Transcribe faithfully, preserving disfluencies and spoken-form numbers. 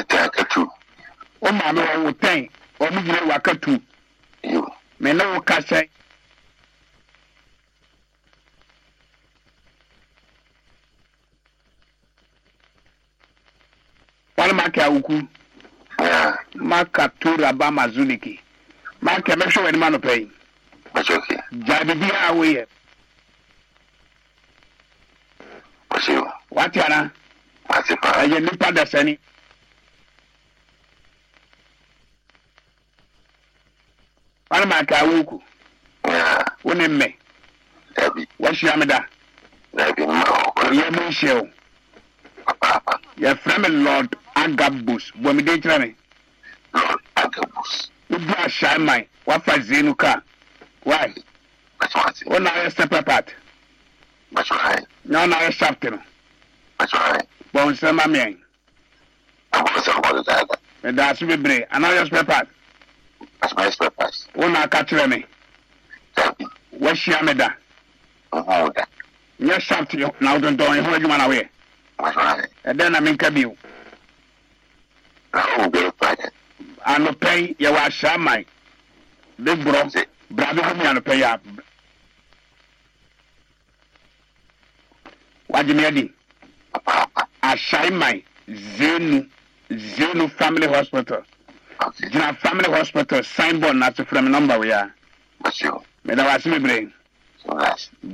Takatu. O mama wo ten. O mu gina wakatu. You. Me no ka say. Wala maka awuku. Yeah. Maka tura ba mazuliki. Maka me show man pay. That's okay. Jadi dia awe. What's you? What yana? What's it? Aye nipa da sani. Wala maka awuku. Yeah. Wone me. Debbie. Washi ameda. Debbie, no. Ye mo show. Papa. Your friend Lord Agabus. Bo mi de trane. Lord Agabus. Udu ashamai. Wafa zenu ka. Why? That's what it. One hour step apart. That's right. No, no, I stopped him. That's right. Bon, some mammy. I'm going to say about that. And that's be brave. And I just apart. That's my purpose. One hour catch me. Debbie. What's your meda? Oh, that. Yes, something now don't do it. Hold you man away. That's right. And then I'm in Kabu. I won't be a project. I no pay your shamai. Big bro. Brother, come here and pay up. What do you mean? I shine my Zenu Zenu Family Hospital. Okay. Jina Family Hospital signboard not from number we are. What's you? Me da wasi me brain. So that's